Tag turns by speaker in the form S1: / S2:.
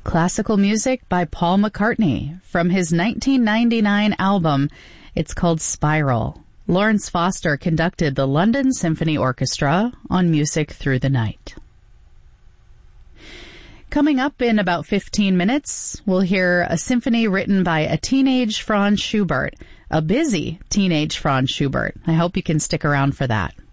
S1: Classical music by Paul McCartney from his 1999 album. It's called Spiral. Lawrence Foster conducted the London Symphony Orchestra on Music Through the Night. Coming up in about 15 minutes, we'll hear a symphony written by a teenage Franz Schubert, a busy teenage Franz Schubert. I hope you can stick around for that.